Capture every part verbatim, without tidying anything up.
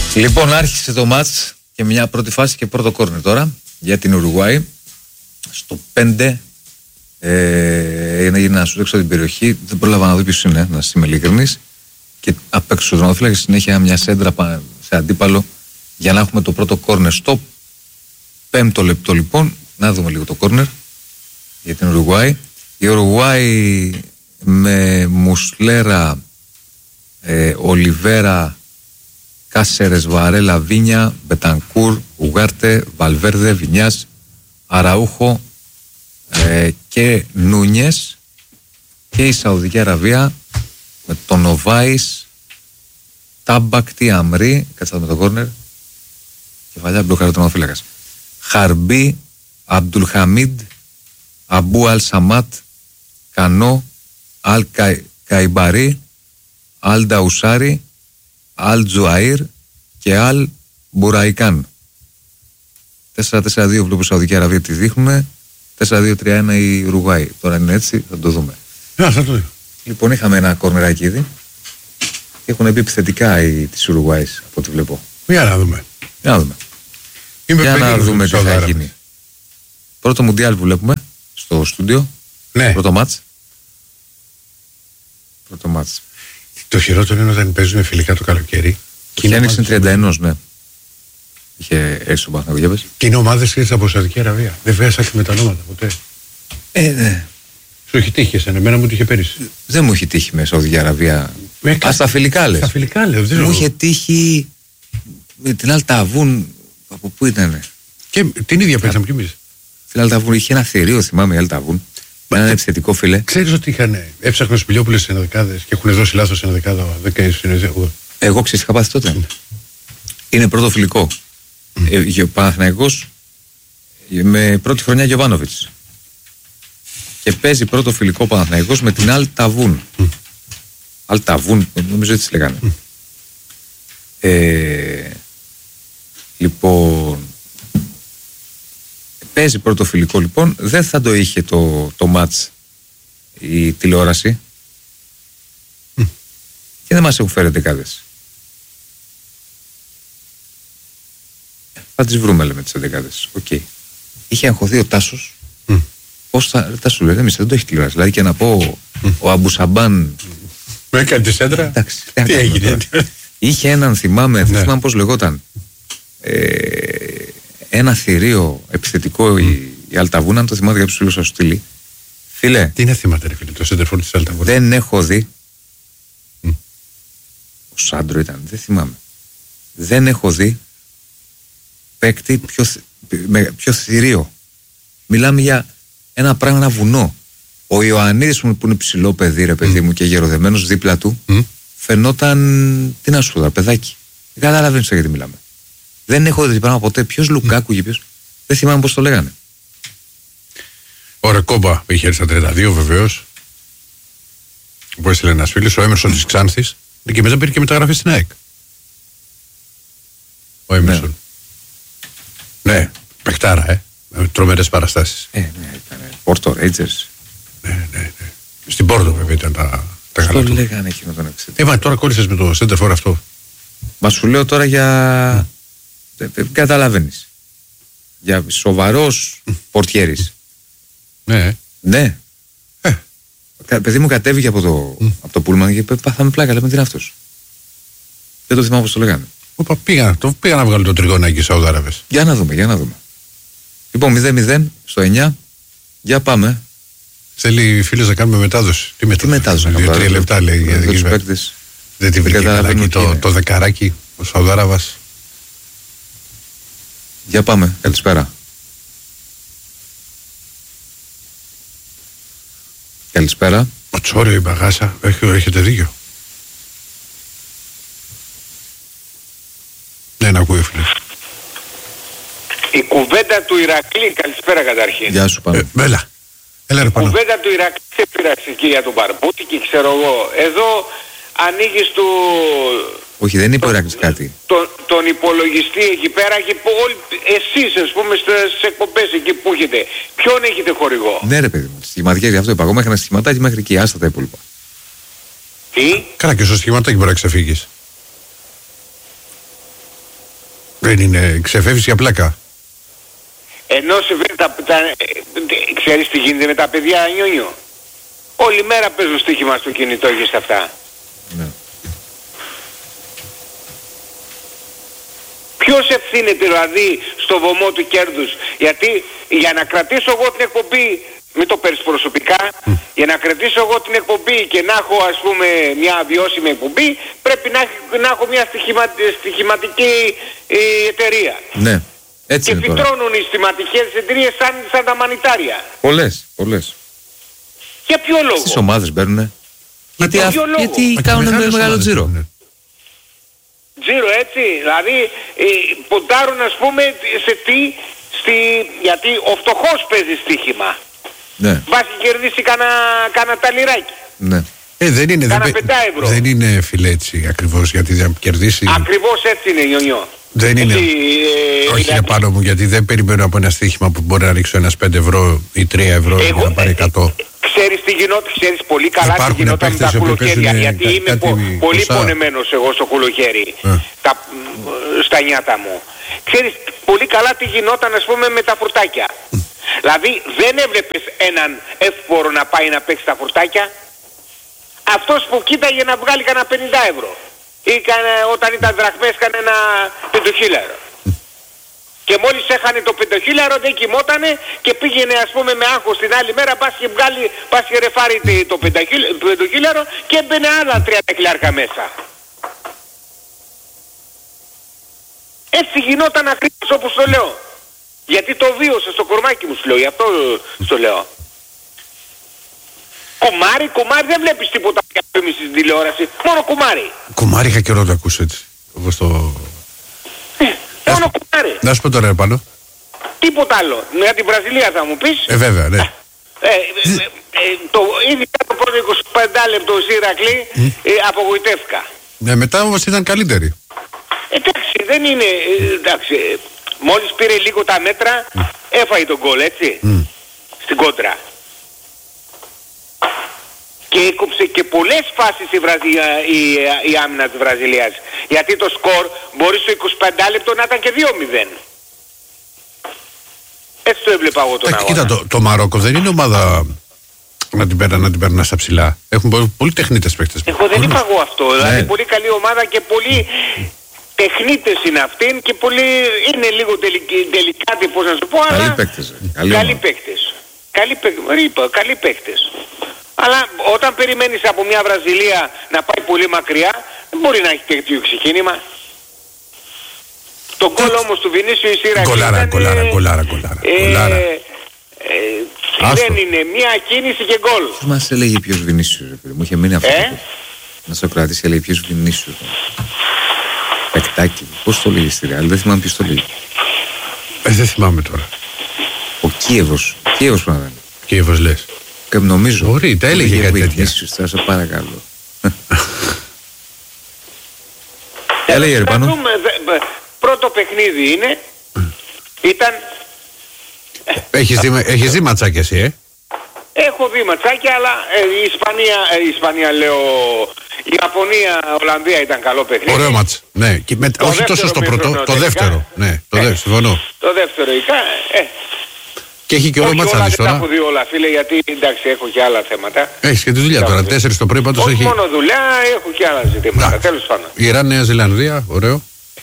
Λοιπόν, άρχισε το μάτς και μια πρώτη φάση και πρώτο κόρνερ τώρα για την Ουρουγουάη. Στο πέντε ε, έγινε να σου δείξω την περιοχή. Δεν πρόλαβα να δω ποιος είναι, να είμαι ειλικρινής. Και απ' έξω του και συνέχεια μια σέντρα σε αντίπαλο για να έχουμε το πρώτο κόρνερ. Στο πέμπτο λεπτό λοιπόν, να δούμε λίγο το κόρνερ για την Ουρουγουάη. Η Ουρουγουάη με Μουσλέρα, ε, Ολιβέρα, Κάσερες, Βαρέλα, Βίνια, Μπετανκούρ, Ουγάρτε, Βαλβέρδε, Βινιάς, Αραούχο ε, και Νούνιες, και η Σαουδική Αραβία με τον Νοβάης, Τάμπακτη, Αμρή, κάτσε με το κόρνερ, κεφαλιά μπλοκάρει τον οφύλακας, Χαρμπή, Αμπτουλχαμίντ, Αμπού Αλ Σαμάτ, Κανό, Αλ Καϊμπαρί, Αλ Νταουσάρι, Αλ Τζουαΐρ και Αλ Μπουραϊκάν. τέσσερα τέσσερα δύο βλέπω Σαουδική Αραβία τη δείχνουν, τέσσερα δύο τρία ένα η Ουρουγουάη. Τώρα είναι έτσι, θα το δούμε. Να, θα το δούμε. Λοιπόν, είχαμε ένα κορνεράκι ήδη και έχουν μπει επιθετικά οι της Ουρουγουάης από ό,τι βλέπω. Για να δούμε. Για να δούμε. Είμαι Για να δούμε τι θα γίνει. Πρώτο Μουντιάλ που βλέπουμε στο στούντιο. Ναι. Πρώτο μάτς. Πρώτο μάτς. Το χειρότερο είναι όταν παίζουν φιλικά το καλοκαίρι. Και η Άνοιξη είναι τριάντα ένα, ναι. Είχε έρθει ο Παναθηναϊκός. Και είναι ομάδες ήρθαν από Σαουδική Αραβία. Δεν βγάζει με τα ονόματα ποτέ. Ε, ναι. Σου έχει τύχει εσένα, εμένα μου είχε πέρυσι. Δεν μου είχε τύχει με Σαουδική Αραβία. Α, στα φιλικά λες. Στα φιλικά λέω. Δεν μου είχε τύχει με την Αλταβούν. Από πού ήτανε. Και την ίδια παίξαμε κι εμείς. Την Αλταβούν είχε ένα θηρίο, θυμάμαι, η Αλταβούν. Με έναν επιθετικό φίλε. Ξέρεις ότι είχαν έψαχνε Σπηλιόπουλες στις ενδεκάδες και έχουν δώσει λάθος ενδεκάδα. Εγώ ξέρεις, είχα πάθει τότε. Είναι πρώτο φιλικό. Mm. Ε, ο Παναθηναϊκός με πρώτη χρονιά Γιοβάνοβιτς. Και παίζει πρώτο φιλικό Παναθηναϊκός με την Αλταβούν. Mm. Αλταβούν, νομίζω έτσι λέγανε. Mm. Ε, λοιπόν, παίζει πρώτο φιλικό λοιπόν, δεν θα το είχε το, το μάτς η τηλεόραση mm. και δεν μας έχουν φέρει δεκάδες. Θα τις βρούμε, λέμε, τις δεκάδες. Οκ. Okay. Είχε αγχωθεί ο Τάσος. Mm. Πώς θα, Τάσου λέει, εμείς δεν το έχει τηλεόραση. Δηλαδή και να πω mm. ο Αμπουσαμπάν. Με έκανε τη σέντρα. Εντάξει, τι έγινε. Είχε έναν, θυμάμαι, δεν ναι. θυμάμαι πώς λεγόταν. Ε, ένα θηρίο επιθετικό mm. η, η Αλταβούν, αν το θυμάται για τους φίλους σας στείλει. Φίλε. Τι είναι θυμάται, ρε φίλε, το σέντερφορ της Αλταβούν. Δεν έχω δει. Mm. Ο Σάντρο ήταν, δεν θυμάμαι. Δεν έχω δει παίκτη πιο, με, πιο θηρίο. Μιλάμε για ένα πράγμα, ένα βουνό. Ο Ιωαννίδης που είναι ψηλό παιδί, ρε παιδί mm. μου, και γεροδεμένος δίπλα του, mm. φαινόταν. Τι να σου πω, παιδάκι. Δεν καταλαβαίνεις γιατί μιλάμε. Δεν έχω δει τέτοιο πράγμα ποτέ. Ποιος Λουκάκου και ποιος. Δεν θυμάμαι πώς το λέγανε. Ο Ρεκόμπα είχε έρθει στα τριάντα δύο βεβαίως. Που έστειλε ένας φίλος, ο Έμερσον της Ξάνθης. Και μετά πήρε και μεταγραφή στην ΑΕΚ. Ο Έμερσον. Ναι, ναι, παιχτάρα, ε. Με τρομερές παραστάσεις. Ε, ναι, ήταν. Πόρτο, Ρέιτζερς. Ναι, ναι, ναι. Στην Πόρτο, βέβαια, ήταν τα, τα καλά. Το λέγανε εκείνο τον εξαιρετικό. Ε, μα τώρα κόλλησες με το σέντερφορ αυτό. Μα σου λέω τώρα για. Mm. Ε, καταλαβαίνεις. Για σοβαρός mm. πορτιέρης. Ναι. Ναι. Ε. Παιδί μου κατέβηκε από το, mm. από το πούλμαν και πάθαμε πλάκα. Λέμε τι είναι αυτός. Δεν το θυμάμαι πώς το λέγανε. Οπα, πήγα, το, πήγα να βγάλω το τριγωνάκι Σαουδάραβες. Για να δούμε, για να δούμε. Λοιπόν, μηδέν μηδέν στο εννιά. Για πάμε. Θέλει φίλες να κάνουμε μετάδοση. Τι μετάδοση. Τι μετάδοση. Δύο τρία λεπτά λέει. Για τους παίκτες. Δεν τη βρήκε καλά το, το δεκαράκι ο Σαουδάραβας. Για πάμε. Καλησπέρα. Καλησπέρα. Ο Τσόριο η Μπαγάσα. Έχετε δίκιο. Ναι, να ακούει φίλε. Η κουβέντα του Ηρακλή, καλησπέρα καταρχήν. Γεια σου, Πάνο. Ε, έλα. Έλα, ρε, η κουβέντα του Ηρακλή σε πειράξει και για τον Μπαρμπούτη και ξέρω εγώ. Εδώ ανοίγεις του... Όχι, δεν είπε ο Ηρακλής κάτι. Τον, τον υπολογιστή εκεί πέρα και όλοι, εσείς ας πούμε στις εκπομπές εκεί που έχετε. Ποιον έχετε χορηγό. Ναι ρε παιδί μου, σχηματικές, γι' αυτό είπα. Εγώ μέχρι ένα σχηματάκι μέχρι εκεί, άστα τα υπόλοιπα. Τι. Καλά, και στο σχηματάκι μπορεί να ξεφύγεις. Δεν είναι, ξεφεύγεις για πλάκα. Ενώ σε τα, τα, ξέρεις τι γίνεται με τα παιδιά Νιόνιο. Όλη μέρα παίζουν στοίχημα στο κινητό και στα αυτά. Ναι. Ποιος ευθύνεται δηλαδή στο βωμό του κέρδους? Γιατί για να κρατήσω εγώ την εκπομπή, μην το παίρνεις προσωπικά, mm. για να κρατήσω εγώ την εκπομπή και να έχω ας πούμε μια βιώσιμη εκπομπή, πρέπει να, να έχω μια στοιχημα, στοιχηματική ε, εταιρεία. Ναι. Έτσι και φυτρώνουν οι στοιχηματικές εταιρείες σαν, σαν τα μανιτάρια. Πολλές, πολλές. Για ποιο λόγο? Στις ομάδες μπαίνουνε. Γιατί, για α, γιατί κάνουν μεγάλο τζίρο. Τζίρο, έτσι. Δηλαδή ε, ποντάρουν ας πούμε σε τι, στη, γιατί ο φτωχός παίζει στοίχημα. Ναι. Βάσει κερδίσει κάνα, κάνα ταλιράκι. Ναι. Ε, δεν είναι, κάνα δεν, πεντά ευρώ. Δεν είναι φίλε έτσι ακριβώς, γιατί δεν κερδίσει. Ακριβώς έτσι είναι, Νιονιό. Δεν είναι. Έτσι, ε, όχι για πάνω μου, γιατί δεν περιμένω από ένα στοίχημα που μπορεί να ρίξω ένας πέντε ευρώ ή τρία ευρώ Εγώ, για να πάρει εκατό. Ε, ε, ξέρεις τι γινόταν, ξέρεις πολύ καλά τι γινόταν με τα κουλοχέρια. Γιατί κα, είμαι πο, πολύ πονεμένος εγώ στο κουλοχέρι. Ε. Τα, στα νιάτα μου. Ξέρεις πολύ καλά τι γινόταν ας πούμε με τα φουρτάκια. Mm. Δηλαδή δεν έβλεπες έναν εύπορο να πάει να παίξει τα φουρτάκια. Αυτός που κοίταγε να βγάλει κανένα πενήντα ευρώ. Ή κανε, όταν ήταν δραχμές κανένα πεντοχίλιαρο. Mm. Και μόλις έχανε το πεντοχίλιαρο δεν κοιμότανε και πήγαινε ας πούμε με άγχος την άλλη μέρα, πας και βγάλει, πας και ρεφάρει το πεντοχίλιαρο και έμπαινε άλλα τριάντα χιλιάρικα μέσα. Έτσι γινόταν ακριβώς όπως το λέω. Γιατί το βίωσα στο κορμάκι μου σου λέω, γι' αυτό στο λέω. Κουμάρι, κουμάρι, δεν βλέπεις τίποτα για εμείς στην τηλεόραση, μόνο κουμάρι. Κουμάρι είχα καιρό να το ακούσω έτσι, όπως το... Ε, μόνο κουμάρι. Να σου πω τώρα επάνω. Τίποτα άλλο. Για την Βραζιλία θα μου πεις. Ε, βέβαια, ναι. Ε, ε, ε, ε, το, ήδη το πρώτο είκοσι πέντε λεπτό ο Σιρακλή mm. ε, απογοητεύτηκα. Ναι, μετά όμως ήταν καλύτερη. Εντάξει, δεν είναι, ε, εντάξει, ε, μόλις πήρε λίγο τα μέτρα, mm. έφαγε τον γκολ, έτσι, mm. στην κόντρα. Και έκοψε και πολλές φάσεις η, Βραζιλία, η, η άμυνα της Βραζιλίας. Γιατί το σκορ μπορεί στο είκοσι πέντε λεπτό να ήταν και δύο μηδέν. Έτσι το έβλεπα εγώ τον αγώνα. Κοίτα, το, το Μαρόκο δεν είναι ομάδα να την παίρνα, να την παίρνα στα ψηλά. Έχουν πολύ τεχνίτες παίκτες. Εγώ δεν είπα εγώ αυτό. Ναι. Δηλαδή πολύ καλή ομάδα και πολύ τεχνίτες είναι αυτήν και πολύ είναι λίγο τελικάτη, πώς να σου πω, καλή αλλά παίκτες, καλή, καλή παίκτες. Καλή παίκτες. Είπα, καλή παίκτες. Αλλά όταν περιμένεις από μια Βραζιλία να πάει πολύ μακριά, δεν μπορεί να έχει τέτοιο ξεκίνημα. Το γκολ όμως του Βινίσιου η Σιρακλή κολάρα, ήταν... κολάρα, κολάρα, κολάρα, ε, κολάρα. Ε, ε, δεν είναι μια κίνηση και γκολ. Ποιος μας έλεγε ποιος Βινίσιους, μου είχε μείνει αυτό. Ε? Να στο κρατήσει, έλεγε ποιος Βινίσιους. Πεκτάκι, πώς το λέγει στη Ρεάλ, δεν θυμάμαι ποιος το λέγει. Ε, δεν θυμάμαι τώρα. Ο Κίεβος, ο Κίεβος πρέπει να είναι. Κίεβος λες. Και νομίζω. Μπορεί, τα έλεγε κάτι τέτοια. Θα σε παρακαλώ. Έλεγε ρε πάνω. Πρώτο παιχνίδι είναι. Ήταν. Έχεις δει, έχεις δει ματσάκια εσύ, ε? Έχω δει ματσάκια, αλλά ε, η Ισπανία, ε, η Ισπανία λέω, η Ιαπωνία, Ολλανδία ήταν καλό παιχνίδι. Ωραίο μάτς, ναι. Και με, όχι δεύτερο, τόσο στο πρώτο, το τελικά. δεύτερο. Ναι, το ε, δεύτερο, συμφωνώ. Το δεύτερο, ε. Και έχει και ωραίο μάτς να δεις τώρα. Δεν τα έχω δει όλα, φίλε, γιατί εντάξει έχω και άλλα θέματα. Έχεις και τη δουλειά τώρα, τέσσερις το πρωί πάντως όχι έχει. Όχι μόνο δουλειά, έχω και άλλα ζητήματα, τέλος πάντων. Ιράν, Νέα Ζηλανδία, ωραίο.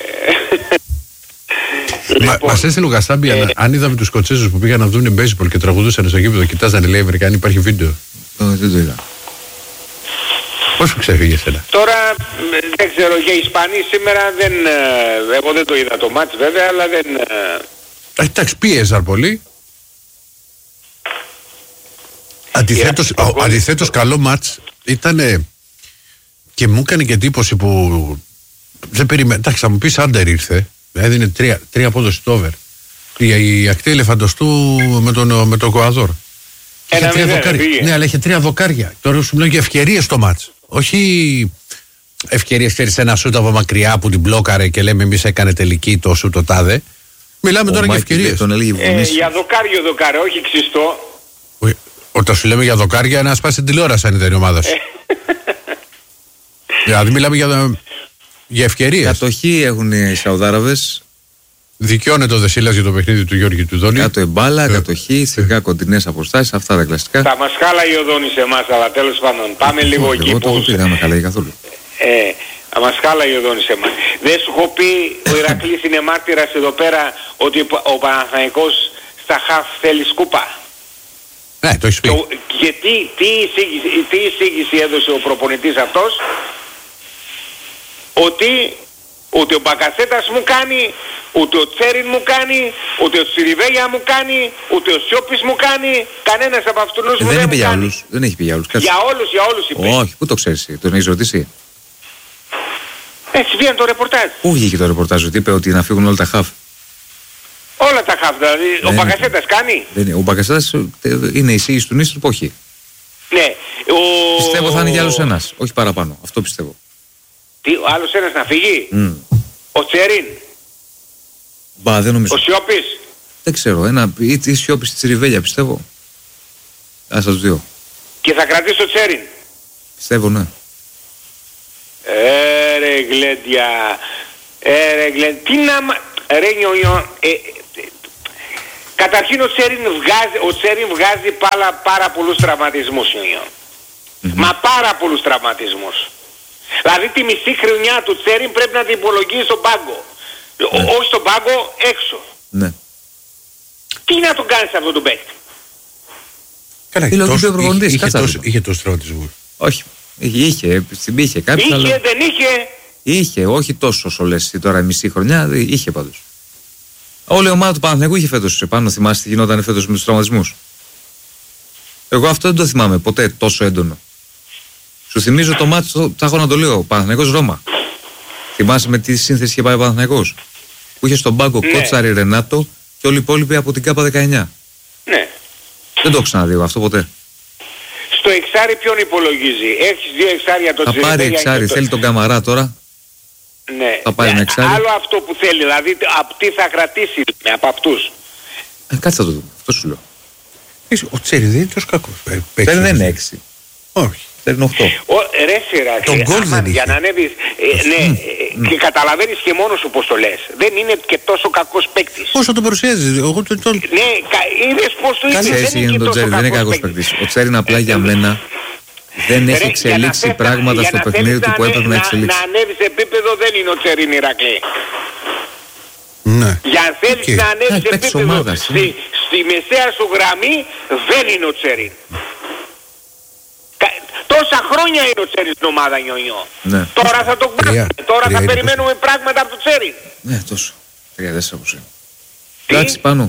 Λοιπόν, Μα έστειλε ο Γασάμπη, ε, αν είδαμε τους Σκοτσέζους που πήγαν να δουν baseball και τραγουδούσαν στο γήπεδο, κοιτάζανε λέει Βρυκάνη, υπάρχει βίντεο. Δεν το είδα. Πώς σου ξέφυγε εσένα? Τώρα δεν ξέρω, για Ισπανοί σήμερα δεν. Εγώ δεν το είδα το μάτς βέβαια, αλλά δεν. Εντάξει, πίεζαν πολύ. Αντιθέτως, ο, αντιθέτως καλό μάτς ήταν και μου έκανε και εντύπωση που δεν περιμένω. Εντάξει, θα μου πεις άντερ ήρθε. Έδινε τρία, τρία απόδοση το over. Η, η ακτή Ελεφαντοστού με τον, με τον Κοαδόρ. Είχε τρία δοκάρια. Ναι, αλλά είχε τρία δοκάρια. Τώρα σου μιλάω για ευκαιρίες στο μάτς. Όχι ευκαιρίες, ξέρεις, ένα σούτ από μακριά που την μπλόκαρε και λέμε εμείς έκανε τελική το σούτ το τάδε. Μιλάμε ο τώρα για ευκαιρίες. Ε, για δοκάριο δοκάρε, όχι ξυστό. Όταν σου λέμε για δοκάρια να σπάσει την τηλεόραση αν ήταν η ομάδα σου. Δηλαδή μιλάμε για, για ευκαιρίες. Κατοχή έχουν οι Σαουδάραβες Δικαιώνεται ο Δεσίλας για το παιχνίδι του Γιώργη του Δόνη. Κάτω εμπάλα, ε. κατοχή, σιγά κοντινές αποστάσεις, αυτά τα κλασικά. Θα μας χάλαγε ο Δόνης εμάς, αλλά τέλος πάντων. Πάμε ε, λίγο εγώ, εκεί εγώ που... το δεν με χαλάει καθόλου. Ε, θα μας χάλαγε ο Δόνης εμάς. Δεν σου έχω πει, ο Ηρακλής είναι μάρτυρας εδώ πέρα, ότι ο Παναθηναϊκός στα χαφ θέλει σκούπα. Ναι, το έχεις πει. Το, και τι, τι, εισήγηση, τι εισήγηση έδωσε ο προπονητής αυτός, ότι, ότι ο Μπακασέτας μου κάνει, ούτε ο Τσέριν μου κάνει, ούτε ο Τσιριβέλια μου κάνει, ούτε ο Σιώπης μου κάνει, κανένας από αυτούς ε, μου δεν, δεν είπε μου για κάνει. όλους, δεν έχει πει για όλους. Για όλους, για όλους είπε. Όχι, πού το ξέρεις, τον έχεις ρωτήσει. Έτσι βγαίνει το ρεπορτάζ. Πού βγήκε το ρεπορτάζ, ότι είπε ότι να φύγουν όλα τα χαφ. Όλα τα χαφ, δηλαδή. Ο Μπακασέτας κάνει. Δεν, ο Μπακασέτας είναι εισήγηση του Νίστρου, όχι. Ναι. Ο... Πιστεύω θα είναι για άλλος ένας, όχι παραπάνω. Αυτό πιστεύω. Τι, ο άλλος ένας να φύγει. Mm. Ο Τσέριν. Μπα, δεν νομίζω. Ο Σιώπης. Δεν ξέρω, ένα, ή τη Σιώπης στη Ριβέλια πιστεύω. Ας σας δύο. Και θα κρατήσει το Τσέριν. Πιστεύω, ναι. Ε, ρε γλέντια. Ε, ρε γλέντια. Τι να μα... Ρε νιονιό. Ε, ε, καταρχήν ο Τσέριν βγάζει, ο Τσέριν βγάζει πάρα, πάρα πολλούς τραυματισμούς, νιονιό. Mm-hmm. Μα πάρα πολλούς τραυματισμούς. Δηλαδή τη μισή χρονιά του Τσέριν πρέπει να την υπολογίσει στον πάγκο. Ναι. Ό, όχι στον πάγκο, έξω. Ναι. Τι να τον κάνεις αυτό τον παίκτη. Καλά, είχε, τόσο, είχε, είχε, τόσο, είχε τόσο τραυματισμό. Όχι. Είχε, είχε, είχε κάποιος. Είχε, αλλά... δεν είχε. Είχε, όχι τόσο όσο λες τώρα μισή χρονιά, είχε πάντως. Όλη η ομάδα του Παναθηναϊκού είχε φέτος επάνω, θυμάσαι τι γινόταν φέτος με τους τραυματισμούς. Εγώ αυτό δεν το θυμάμαι ποτέ τόσο έντονο. Σου θυμίζω το μάτι, θα έχω να το λέω, Παναθηναϊκός Ρώμα. Θυμάσαι με τι σύνθεση είχε πάει ο Παναθηναϊκός. Που είχε στον πάγκο ναι. Κότσαρη, Ρενάτο και όλοι οι υπόλοιποι από την ΚΑΠΑ δεκαεννιά. Ναι. Δεν το έχω ξαναδεί αυτό ποτέ. Στο εξάρι ποιον υπολογίζει. Έχεις δύο εξάρια το Τσιριβέλια. Θα πάρει εξάρι, το... θέλει τον Καμαρά τώρα. Ναι. Θα πάρει ένα εξάρι. Άλλο αυτό που θέλει, δηλαδή από τι θα κρατήσει με από αυτούς. Ε, κάτσε θα το δούμε, αυτό σου λέω. Ο Τσέρι δεν είναι τόσο κακός. Δεν είναι έξι. Όχι. Θέλει οκτώ. Ρε σειρά, τον γκολ δεν είχε. Για να ανέβεις, ε, ναι, mm. και καταλαβαίνεις και μόνος σου πως το λες. Δεν είναι και τόσο κακός παίκτης. Πώς θα τον παρουσιάζεις, εγώ τον... τον... Ναι, κα, είδες πως το είπες, δεν είναι και τόσο Τσέρι, δεν είναι κακός παίκτης. Ο Τσέρι είναι απλά για μένα δεν έχει εξελίξει πράγματα στο παιχνίδι του που έπρεπε να εξελίξει. Να ανέβεις επίπεδο δεν είναι ο Τσέρι Ηρακλή. Ναι. Για αν θέλεις να ανέβεις επίπεδο στη μεσαία σου γραμμή δεν είναι ο Τσέρι. Τόσα χρόνια είναι ο Τσέρι στην ομάδα, νιονιό. Ναι. Τώρα θα το κάνουμε. Τώρα θα περιμένουμε τόσο. πράγματα από το Τσέρι. Ναι, τόσο. Τρία τέσσερα όπως είναι. Εντάξει, πάνω.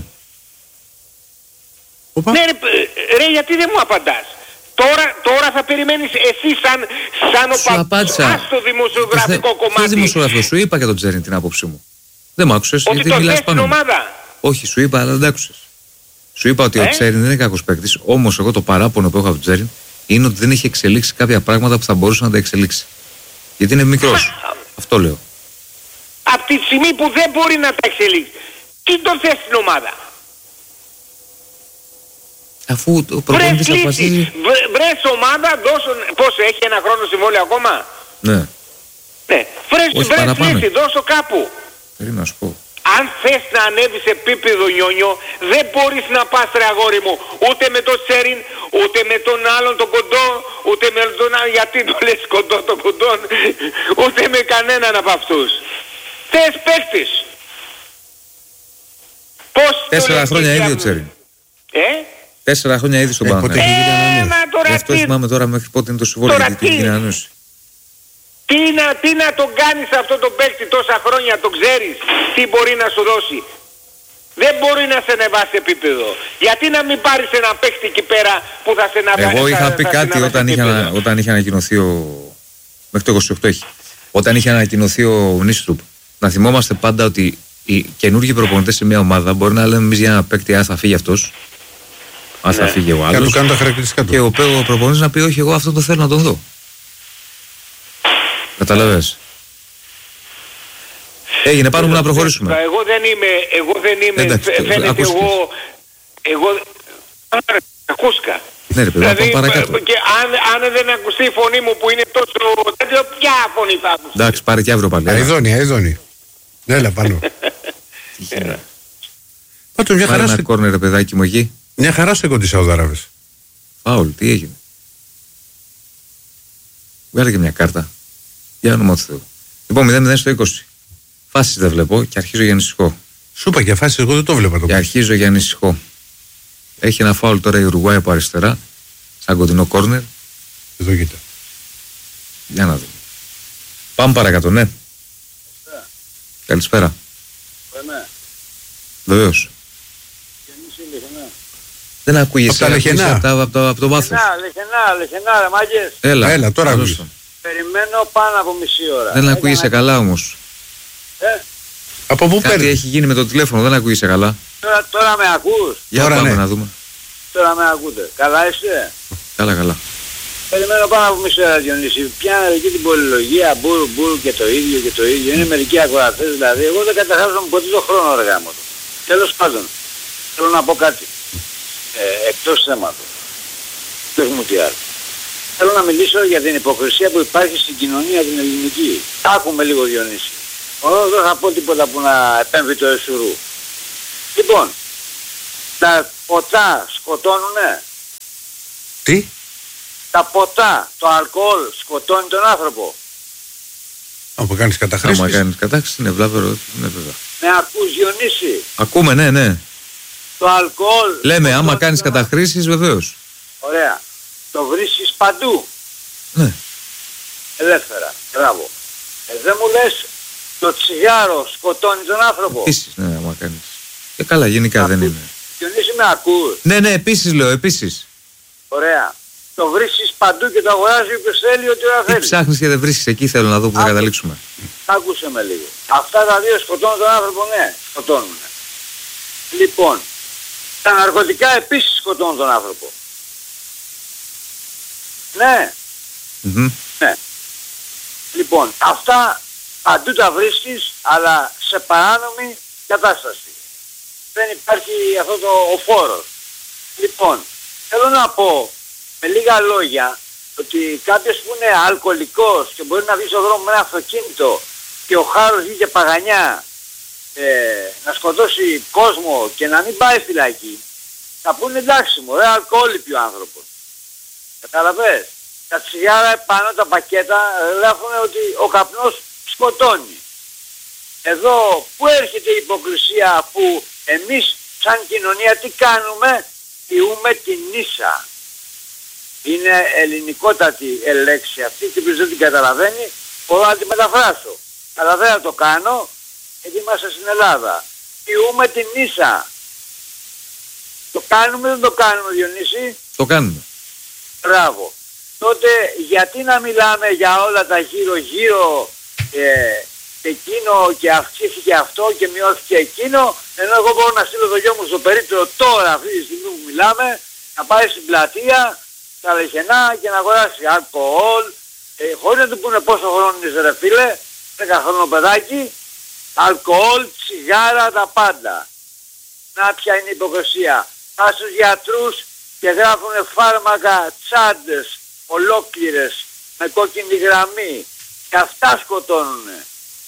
Ναι, ρε, ρε, γιατί δεν μου απαντάς. Τώρα, τώρα θα περιμένεις εσύ σαν, σαν ο παππούς στο δημοσιογραφικό κομμάτι. Ποιος δημοσιογραφικό, σου είπα για τον Τσέρι την άποψή μου. Δεν μ' άκουσες. Ότι το θες στην ομάδα. Όχι, σου είπα, αλλά δεν άκουσες. Σου είπα ότι ε? ο Τσέρι δεν είναι κακός παίκτης. Όμως εγώ το παράπονο που έχω από τον Τσέρι είναι ότι δεν έχει εξελίξει κάποια πράγματα που θα μπορούσε να τα εξελίξει. Γιατί είναι μικρός. Αυτό λέω. Από τη στιγμή που δεν μπορεί να τα εξελίξει, τι τον θες στην ομάδα. Αφού ο προπονητής αποφασίζει... Βρες ομάδα, δώσουν... Πόσο, έχει ένα χρόνο συμβόλαιο ακόμα. Ναι. Ναι. Βρες, βρες λύση, δώσω κάπου. Πρέπει να σου πω. Αν θες να ανέβεις επίπεδο, νιόνιο, δεν μπορείς να πας, ρε αγόρι μου, ούτε με τον Τσέριν, ούτε με τον άλλον τον κοντό, ούτε με τον άλλον, γιατί το λες κοντό τον κοντό, ούτε με κανέναν από αυτούς. Θες παίκτης. Πώς Τέσσερα χρόνια ήδη ο Τσέριν. Ε? Τέσσερα χρόνια ήδη στον Παναθηναϊκό. Ε, μα τώρα αυτό τι... θυμάμαι τώρα μέχρι πότε είναι το συμβόλαιο γιατί την κοινωνίωση. Τι να, τι να τον κάνεις αυτό τον παίκτη τόσα χρόνια, τον ξέρεις, τι μπορεί να σου δώσει. Δεν μπορεί να σε ανεβάσει επίπεδο. Γιατί να μην πάρεις ένα παίκτη εκεί πέρα που θα σε ανεβάσει. Εγώ είχα πει κάτι όταν είχε, όταν είχε ανακοινωθεί ο... μέχρι το είκοσι οκτώ έχει. Όταν είχε ανακοινωθεί ο Νίστρουπ. Να θυμόμαστε πάντα ότι οι καινούργιοι προπονητές σε μια ομάδα μπορεί να λέμε εμείς για ένα παίκτη, α, θα φύγει αυτός. Α, θα ναι. φύγει ο άλλος. Και, τα χαρακτηριστικά του. Και ο, ο προπονητής να πει όχι, εγώ αυτό το θέλω να τον δω. Καταλαβες. Έγινε, πάρουμε να προχωρήσουμε. Εγώ δεν είμαι, εγώ δεν είμαι, εντάξει, φαίνεται ακούστηκες. εγώ, εγώ, ακούσκα. Ναι ρε παιδί, δηλαδή, παρακάτω. Και αν, αν δεν ακουστεί η φωνή μου που είναι τόσο τέτοιο, ποια φωνή θα ακουστεί. Εντάξει, πάρε και αύριο πάλι. Αιδόνη, αιδόνη. Έλα πάνω. Yeah. Πάντως μια χαρά. Ένα κόρνερ, ρε παιδάκι μου εκεί. Μια χαρά σε κοντή Σαουδάραβες. Φάουλ, τι έγινε. Βγάλε και μια κάρτα. Για όνομα του Θεού. Λοιπόν, μηδέν μηδέν στο είκοσι. Φάσεις δεν βλέπω και αρχίζω για ανησυχώ. Σου είπα και φάσεις, εγώ δεν το βλέπα το. Και αρχίζω για ανησυχώ. Έχει ένα φάουλ τώρα η Ουρουγουάη από αριστερά. Σαν κοντινό κόρνερ. Εδώ κοίτα. Για να δούμε. Πάμε παρακάτω, ναι. Καλησπέρα. Καλησπέρα. Βεβαίως. Δεν ακούγεσαι από τα λεχενά. Από, τα, από, το, από το βάθος. Λεχενά, λεχενά, λεχενά, ρε μάγκες. Έλα, Έλα τώρα ακούγεσαι. Περιμένω πάνω από μισή ώρα. Δεν ακούγεσαι Έκανα... καλά όμως. Ε? Από πού Κάτι παίρνει. έχει γίνει με το τηλέφωνο, δεν ακούγεσαι καλά. Τώρα, τώρα με ακούς. Για τώρα πάμε ναι. να δούμε. Τώρα με ακούτε. Καλά είστε. Καλά, καλά. Περιμένω πάνω από μισή ώρα, Διονύση. Πιάνε εκεί την πολυλογία, μπούρου μπούρου και το ίδιο και το ίδιο. Είναι μερικοί ακροατές δηλαδή. Εγώ δεν καταχάζομαι ποτέ το χρόνο, ρε γάμο. Τέλος πάντων, θέλω να πω κάτι. Ε, εκτός θέματος. Πες μου τι άλλο. Θέλω να μιλήσω για την υποκρισία που υπάρχει στην κοινωνία την ελληνική. Άκουμε λίγο, Διονύση. Εγώ δεν θα πω τίποτα που να επέμβει το εσουρού. Λοιπόν, τα ποτά σκοτώνουνε. Τι? Τα ποτά, το αλκοόλ σκοτώνει τον άνθρωπο. Άμα κάνεις καταχρήσεις. Άμα κάνεις κατάχρηση είναι βλάβερο. Ναι, βέβαια. Με ακούς, Διονύση? Ακούμε, ναι, ναι. Το αλκοόλ... Λέμε, άμα κάνεις τον... καταχρήσεις, βεβαίως. Ωραία. Το βρίσκεις παντού. Ναι. Ελεύθερα. Μπράβο. Ε, δεν μου λες το τσιγάρο σκοτώνει τον άνθρωπο. Επίσης, ναι, άμα κάνεις. Και καλά, γενικά Ακούς. δεν είναι. Διονύση, με ακούς? Ναι, ναι, επίσης λέω, επίσης. Ωραία. Το βρίσκεις παντού και το αγοράζει όποιος θέλει ό,τι ώρα Τι θέλει. ψάχνεις και δεν βρίσκεις, εκεί θέλω να δω που θα καταλήξουμε. Άκουσε με λίγο. Αυτά τα δύο σκοτώνουν τον άνθρωπο, ναι, σκοτώνουν. Λοιπόν, τα ναρκωτικά επίσης σκοτώνουν τον άνθρωπο. Ναι. Mm-hmm. Ναι. Λοιπόν, αυτά παντού τα βρίσκεις, αλλά σε παράνομη κατάσταση. Δεν υπάρχει αυτό το ο φόρος. Λοιπόν, θέλω να πω με λίγα λόγια ότι κάποιος που είναι αλκοολικός και μπορεί να βγει στον δρόμο με ένα αυτοκίνητο και ο χάρος βγήκε παγανιά ε, να σκοτώσει κόσμο και να μην πάει φυλακή, θα πούνε εντάξει μου, ρε αλκοόλ πει ο άνθρωπος. Καταλαβες. Τα τσιγάρα επάνω τα πακέτα γράφουν ότι ο καπνός σκοτώνει. Εδώ που έρχεται η υποκρισία που εμείς σαν κοινωνία τι κάνουμε? Πιούμε την ίσα. Είναι ελληνικότατη λέξη αυτή και ποιος δεν την καταλαβαίνει μπορώ να τη μεταφράσω. Αλλά δεν θα το κάνω γιατί είμαστε στην Ελλάδα. Πιούμε την ίσα. Το κάνουμε δεν το κάνουμε, Διονύση? Το κάνουμε. Μπράβο. Τότε γιατί να μιλάμε για όλα τα γύρω-γύρω ε, εκείνο και αυξήθηκε αυτό και μειώθηκε εκείνο, ενώ εγώ μπορώ να στείλω το γιο μου στο περίπτερο τώρα αυτή τη στιγμή που μιλάμε, να πάει στην πλατεία, στα λεχενά και να αγοράσει αλκοόλ, ε, χωρίς να του πούνε πόσο χρόνο είναι ρε φίλε, δέκα χρόνο παιδάκι, αλκοόλ, τσιγάρα, τα πάντα. Να ποια είναι η υποκρισία. Πας στους γιατρούς και γράφουν φάρμακα, τσάντες, ολόκληρες, με κόκκινη γραμμή. Και αυτά σκοτώνουνε.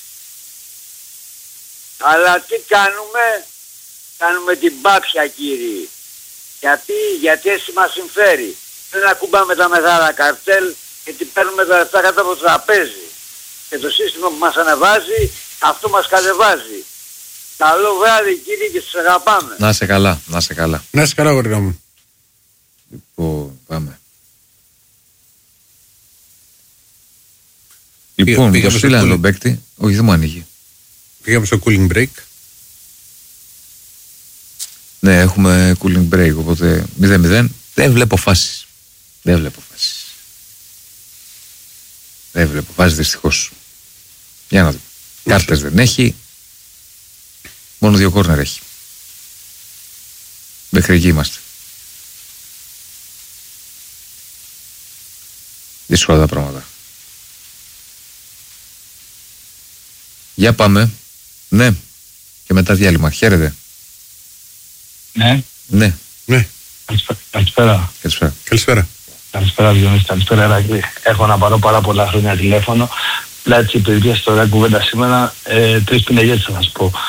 Αλλά τι κάνουμε? Κάνουμε την πάψια, κύριοι. Γιατί, γιατί έτσι μας συμφέρει. Δεν ακουμπάμε τα μεγάλα καρτέλ γιατί παίρνουμε τα λεφτά κάτω από το τραπέζι. Και το σύστημα που μας ανεβάζει, αυτό μας κατεβάζει. Καλό βράδυ, κύριοι, και σας αγαπάμε. Να σε καλά, να σε καλά. Να σε καλά, γοργά μου. Λοιπόν, πάμε. Λοιπόν, πήγαμε το στείλανε τον παίκτη. Όχι, δεν μου ανοίγει. Πήγαμε στο cooling break. Ναι, έχουμε cooling break, οπότε μηδέν μηδέν. Δεν βλέπω φάσεις. Δεν βλέπω φάσεις. Δεν βλέπω φάσεις, δυστυχώς. Για να δούμε. Κάρτες δεν έχει. Μόνο δύο κόρνερ έχει. Μέχρι εκεί είμαστε. Δύσκολα τα πράγματα. Για πάμε. Ναι. Και μετά διάλειμμα. Χαίρετε. Ναι. Ναι. Ναι. Καλησπέρα. Καλησπέρα. Καλησπέρα. Καλησπέρα, Διονύση. Καλησπέρα, Ερακλή. Έχω να πάρω πάρα πολλά χρόνια τηλέφωνο. δηλαδή επειδή πιάσει τώρα κουβέντα σήμερα, ε, τρεις πινελιές θα σας πω.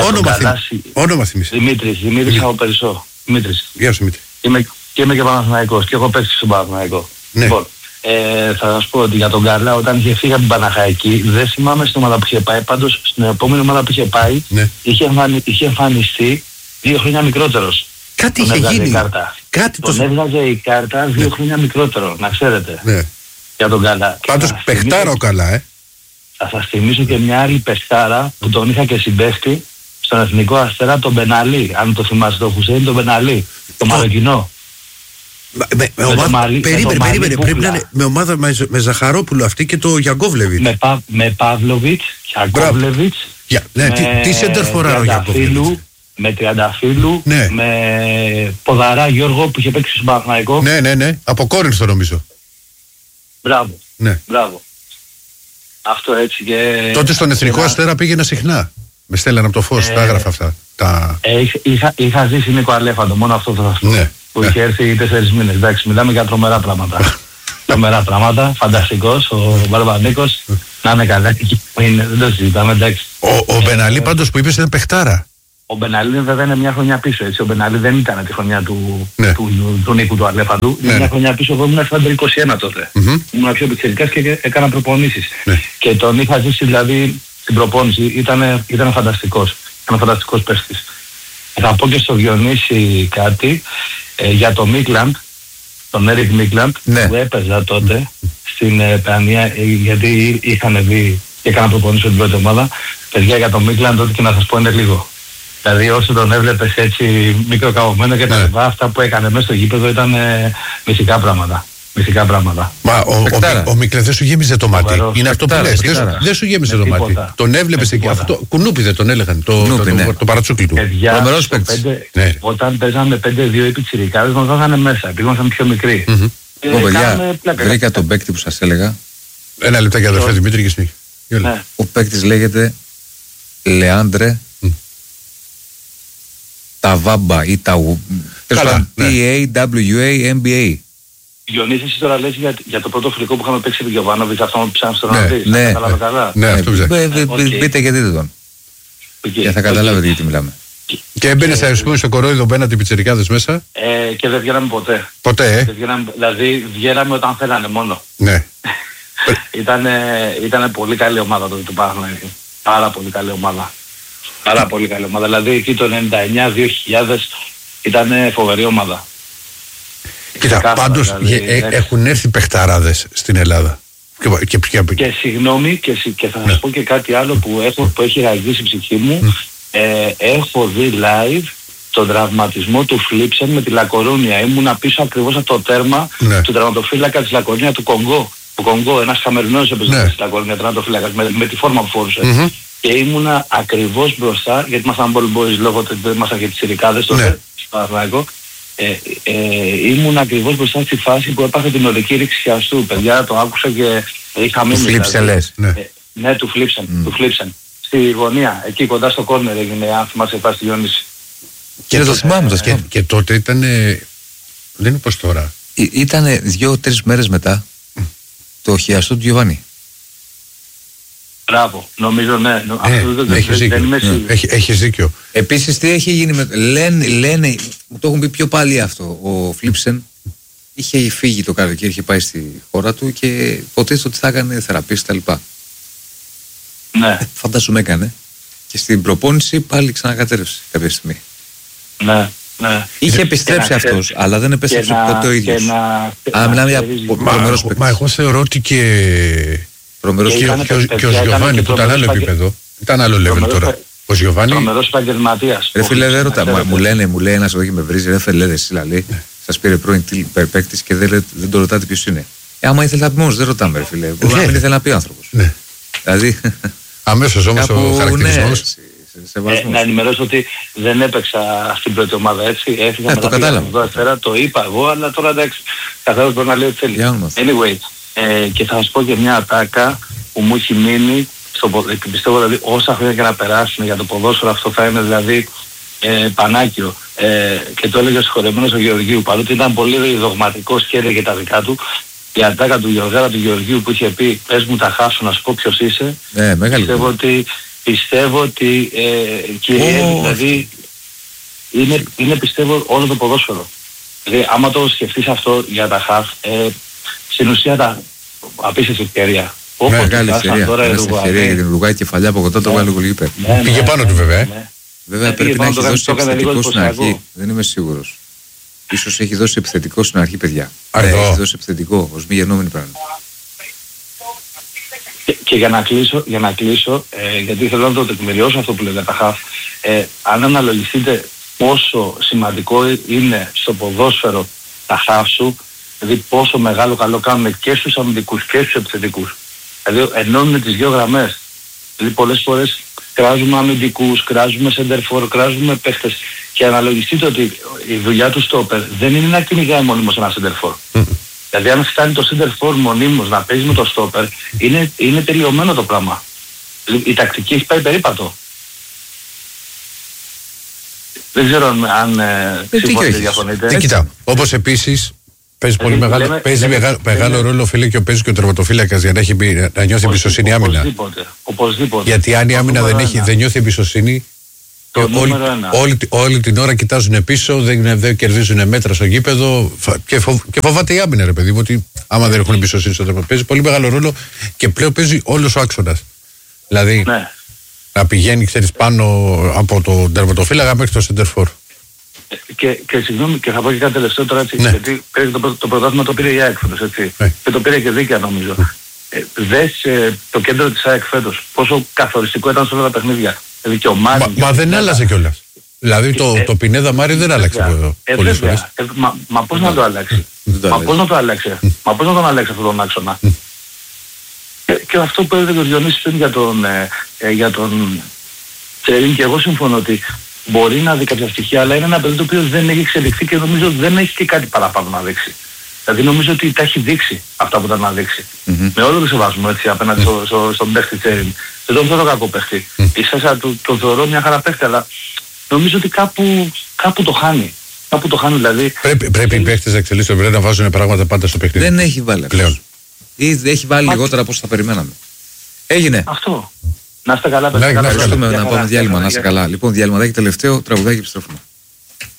Όνομα θυμίσαι. Δημήτρης, Δημήτρης από Περισσό. Δημήτρης. Γεια σου Δημήτρη. Είμαι, και είμαι και Παναθηναϊκός και έχω παίξει στον Παναθηναϊκό. Ναι. Λοιπόν, ε, θα σας πω ότι για τον Καρλά όταν είχε φύγει από την Παναχαϊκή, δεν θυμάμαι στην ομάδα που είχε πάει, πάντως στην επόμενη ομάδα που είχε πάει, ναι. είχε, εμφανι, είχε εμφανιστεί δύο χρόνια μικρότερος. Κάτι είχε γίνει. Κάτι τον το... έβγαζε η κάρτα δύο ναι. χρόνια μικρότερο, να ξέρετε. Ναι. Για τον Καλά. Πάντως παιχτάρα ο Καλά, ε. Θα σας θυμίσω και μια άλλη παιχτάρα που τον είχα και συμπαίχτη στον Εθνικό Αστέρα, τον Μπεναλή. Αν το θυμάσαι, τον Χουσέιν, τον Μπεναλή. Το Μαροκινό. Με, με, με ομάδα, μάλι, περίμενε, με περίμενε, πρέπει να είναι με ομάδα με, με Ζαχαρόπουλο αυτή και το Γιαγκόβλεβιτς. Με, Πα, με Παύλοβιτς, Γιαγκόβλεβιτς, yeah, ναι, τι, τι σέντερ φορά ο Γιαγκόβλεβιτς. Με Τριανταφύλου, ναι. με Ποδαρά Γιώργο που είχε παίξει στον Παναθηναϊκό. Ναι, ναι, ναι, από Κόρινθο νομίζω. Μπράβο, ναι. Μπράβο. Αυτό έτσι και... Τότε στον Εθνικό και Αστέρα πήγαινα συχνά. Με στέλναν από το φως, ε, τα έγραφα αυτά. Τα... Ε, είχα, είχα ζήσει Νίκο Αλέφαντο, μόνο αυτό θα σας πω. Ναι. Που είχε έρθει τέσσερις μήνες. Εντάξει, μιλάμε για τρομερά πράγματα. Τρομερά πράγματα. Φανταστικός, ο Βαρβανίκος. Να είναι καλά. Δεν το συζητάμε, εντάξει. Ο, ο Μπεναλή πάντως που είπες είναι παιχτάρα. Ο Μπεναλή βέβαια είναι μια χρονιά πίσω. Έτσι. Ο Μπεναλή δεν ήταν τη χρονιά του, ναι. του, του, του Νίκου του Αλέφαντου. Ναι. Μια χρονιά πίσω, εγώ ήμουν στα είκοσι ένα τότε. Mm-hmm. Ήμουν πιο επιθετικά και έκανα προπονήσεις. Ναι. Και τον είχα ζήσει δηλαδή στην προπόνηση. Ήταν, ήταν φανταστικός. Ήταν φανταστικός παίχτης. Θα πω και στο Διονύση κάτι ε, για το Μίκλαντ, τον Έρικ Μίκλαντ, ναι. που έπαιζα τότε στην ε, Παιανία, ε, γιατί είχαν δει και έκανα προπονήσεις την πρώτη ομάδα. Παιδιά, για τον Μίκλαντ, ό,τι και να σας πω είναι λίγο. Δηλαδή όσο τον έβλεπες έτσι μικροκαμωμένο και τα ναι. λοιπά, αυτά που έκανε μέσα στο γήπεδο ήταν ε, μυστικά πράγματα. Μυστικά πράγματα. Μα ο, ο, ο, ο Μίκλαντ δεν σου γέμιζε το μάτι. Φοβερός. Είναι αυτό που λες. Δεν, δεν σου γέμιζε το μάτι. Τον έβλεπες εκεί. Αυτό, κουνούπι δεν τον έλεγαν. Το, το, το, ναι. το, το παρατσούκλι του. Παιδιά, πέντε, ναι. όταν παίζαμε πέντε δύο οι πιτσιρικάδες μας βάζανε μέσα. Επειδή ήμασταν πιο μικροί. Mm-hmm. Ε, Ω, παιδιά, βρήκα τον παίκτη που σας έλεγα. Ένα λεπτάκι αδερφέ Δημήτρη και συνέχεια. Ναι. Ο παίκτης λέγεται Λεάντρε Ταβάμπα ή T-A-W-A-M-B-A. Διονύση, εσύ τώρα λες για, για το πρώτο φιλικό που είχαμε παίξει με τον Γιωβάνοβιτς, αυτό που ψάχνει στον ναι, Ανδρή. Ναι, θα καταλάβω καλά. Ναι, αυτό ψάχνει. Πείτε και δείτε τον. Και θα καταλάβετε γιατί μιλάμε. Και έμπαινε ας πούμε στο κορόιδο μπαίνατε οι πιτσιρικάδες μέσα. Ε, και δεν βγαίναμε ποτέ. Ποτέ, ε. Βγαίναμε, δηλαδή βγαίναμε όταν θέλανε μόνο. Ναι. Ήτανε πολύ καλή ομάδα τότε του Παναθηναϊκού. Πάρα πολύ καλή ομάδα. Πάρα πολύ καλή ομάδα. Δηλαδή εκεί το ενενήντα εννιά δύο χιλιάδες ήταν φοβερή ομάδα. Κοίτα, πάντως δηλαδή, ε, ε, έχουν έρθει παιχταράδες στην Ελλάδα. Και, και, και, και συγγνώμη και, και θα σας ναι. πω και κάτι άλλο που, έχω, που έχει ραγδίσει η ψυχή μου. Mm. Ε, έχω δει live τον τραυματισμό του Φλίψεν με τη Λακορούνια. Ήμουνα πίσω ακριβώς από το τέρμα ναι. του τραυματοφύλακα της Λακορούνια του Κονγκό. Του Κονγκό, ένας Καμερινός έπαιζε ναι. στη Λακορούνια τραυματοφύλακας με, με τη φόρμα που φορούσε. Mm-hmm. Και ήμουνα ακριβώς μπροστά, γιατί ήμασταν ball boys λόγω ότι δεν ήμασταν και τις Ιρικάδες τότε, ναι. στο Παναθηναϊκό. Ε, ε, ήμουν ακριβώς μπροστά στη φάση που έπαθε την οδική ρήξη χιαστού. Παιδιά, το άκουσα και είχα μείνει. Του Φλίψεν λες. Ναι, ε, ναι του Φλίψεν, mm. του Φλίψεν. Στη γωνία, εκεί κοντά στο κόρνερ έγινε, αν θυμάσαι, η φάση στη Διονύση. Και, και το θυμάμαι το σκέφτομαι. Και τότε ήταν, δεν είναι πως τώρα. Ή, ήτανε δύο-τρεις μέρες μετά mm. το χιαστό του Γιωβάνι. Μπράβο, νομίζω ναι. Ε, αυτό δεν, έχεις, δεν, δίκιο. Δεν ναι. Έχει, έχεις δίκιο. Επίσης τι έχει γίνει με... Λένε, λένε, μου το έχουν πει πιο πάλι αυτό. Ο Φλίψεν είχε φύγει το καλοκαίρι, είχε πάει στη χώρα του και υποτίθεται ότι θα έκανε θεραπείες τα λοιπά. Ναι. Ε, φαντάζομαι έκανε. Και στην προπόνηση πάλι ξανακατέρευσε κάποια στιγμή. Ναι. Ναι. Είχε επιστρέψει αυτός, αλλά δεν επέστρεψε ποτέ ο ίδιος. Αλλά μιλάμε για προμερός παίκτης. Μα εγώ θεωρώ ότι και... Προμερός και, και, και, και ο Γιωβάνι που ήταν άλλο επίπεδο. Ήταν άλλο level τώρα. Ο Γιωβάνι. Προμερός επαγγελματίας. Ρε φίλε, δεν ρωτά. Μου λένε, μου λέει ένας εδώ και με βρίζει. Ρε φίλε, εσύ λέει. Σας πήρε πρώην παίκτης και δεν το ρωτάτε ποιος είναι. Ε, άμα ήθελε να πει μόνος, δεν ρωτάμε, ρε φίλε. Μπορεί να μην ήθελε να πει ο άνθρωπος. Δηλαδή. Αμέσως όμως ο χαρακτηρισμός. Ε, να ενημερώσω ότι δεν έπαιξα στην πρώτη ομάδα έτσι. Έφυγα μετά το Αστέρα, το είπα εγώ, αλλά τώρα εντάξει, καθένας μπορεί να λέει ό,τι θέλει. Anyway, ε, και θα σας πω και μια ατάκα που μου έχει μείνει, στο, και πιστεύω δηλαδή όσα χρόνια και να περάσουν για το ποδόσφαιρο αυτό θα είναι δηλαδή ε, πανάκιο. Ε, και το έλεγε ο συγχωρεμένος ο Γεωργίου, παρότι ήταν πολύ δογματικός και έλεγε τα δικά του, η ατάκα του Γεωργάρα του Γεωργίου που είχε πει πες μου τα χάσω να σου πω ποιος είσαι. Ναι, μεγάλη. Πιστεύω ότι, πιστεύω ότι ε, κυριεύει, oh. δηλαδή είναι, είναι πιστεύω όλο το ποδόσφαιρο. Δηλαδή άμα το σκεφτείς αυτό για τα χαφ, ε, στην ουσία τα απίστευτη ευκαιρία. Μεγάλη ευκαιρία. Μεγάλη ευκαιρία για την Ουρουγουάη, κεφαλιά από κοντά το βάλει γολκίπερ. Πήγε πάνω του βέβαια. Βέβαια πρέπει να έχει δώσει επιθετικό στην αρχή. Δεν είμαι σίγουρος. Ίσως έχει δώσει επιθετικό στην αρχή, παιδιά. Ναι, έχει δώσει επιθετικό, ως μη γεννόμενη πράγμα. Και, και για να κλείσω, για να κλείσω ε, γιατί θέλω να το τεκμηριώσω αυτό που λέτε τα χαφ, ε, αν αναλογιστείτε πόσο σημαντικό είναι στο ποδόσφαιρο τα χαφ σου, δηλαδή πόσο μεγάλο καλό κάνουν και στους αμυντικούς και στους επιθετικούς. Δηλαδή ενώνουν τις δύο γραμμές. Δηλαδή πολλές φορές κράζουμε αμυντικούς, κράζουμε center for, κράζουμε παίχτες. Και αναλογιστείτε ότι η δουλειά του στόπερ δεν είναι να κυνηγάει μονίμως ένα center for. Mm. Δηλαδή αν φτάνει το center for μονίμως να παίζει με το στόπερ, είναι, είναι τελειωμένο το πράγμα. Η τακτική έχει πάει περίπατο. Δεν ξέρω αν, αν ε, συμφωνείτε, διαφωνείτε. Τι κοιτά, όπως επίσης παίζει πολύ μεγάλο, λέμε, παίζει λέμε, μεγάλο, λέμε, μεγάλο ρόλο φίλε και ο παίζει και ο τερματοφύλακας για να, έχει, να νιώθει εμπιστοσύνη άμυνα. Οπωσδήποτε, οπωσδήποτε. Γιατί αν η άμυνα δεν, έχει, δεν νιώθει εμπιστοσύνη, όλη, όλη, όλη την ώρα κοιτάζουν πίσω, δεν, δεν κερδίζουν μέτρα στο γήπεδο και, φοβ, και φοβάται η άμυνα, ρε παιδί μου, ότι άμα δεν έχουν εμπιστοσύνη στο τερματοφύλακα. Παίζει πολύ μεγάλο ρόλο και πλέον παίζει όλος ο άξονας. Δηλαδή ναι. να πηγαίνει, ξέρεις, πάνω από τον τερματοφύλακα μέχρι το center for. Και, και συγγνώμη, και θα πω και κάτι τελευταίο τώρα έτσι, ναι. γιατί το, το πρωτάθλημα το πήρε η ΑΕΚ φέτος, έτσι. Ναι. Και το πήρε και δίκαια νομίζω. Ναι. Ε, δες ε, το κέντρο της ΑΕΚ φέτος, πόσο καθοριστικό ήταν σε όλα τα παιχνίδια. Δηλαδή και ο Μάρι. Μα, μα δεν άλλαζε κιόλας. Δηλαδή το, ε, το Πινέδα Μάρι δεν άλλαξε από ε, πολλές φορές. Ε, μα, μα πώς να το αλλάξει. Μα πώς να το αλλάξει. Μα πώς να τον αλλάξει αυτόν τον άξονα. και, και αυτό που έλεγε ο Διονύσης πριν για τον, ε, ε, για τον Τσερίν, και εγώ συμφωνώ ότι μπορεί να δει κάποια στοιχεία, αλλά είναι ένα παιδί το οποίο δεν έχει εξελιχθεί και νομίζω ότι δεν έχει και κάτι παραπάνω να δείξει. Δηλαδή νομίζω ότι τα έχει δείξει αυτά που ήταν να δείξει. Mm-hmm. Με όλο το σεβασμό έτσι απέναντι στο, στο, στον παίχτη Τσέριν. Δεν τον θεωρώ κακό παίχτη. Mm. Ίσα το, το θεωρώ μια χαρά παίχτη, αλλά νομίζω ότι κάπου, κάπου το χάνει. Κάπου το χάνει δηλαδή. Πρέπει, πρέπει οι παίχτες να εξελίσσονται, πρέπει να βάζουν πράγματα πάντα στο παιχνίδι. Δεν έχει βάλει πλέον. Ή έχει βάλει Μα... λιγότερα από όσο θα περιμέναμε. Έγινε. Αυτό. Να είστε καλά, παιδιά. Να, να, να πάμε διάλειμμα, να είστε καλά. Λοιπόν, διάλειμμα, τελευταίο τραγουδάκι, επιστρέφουμε.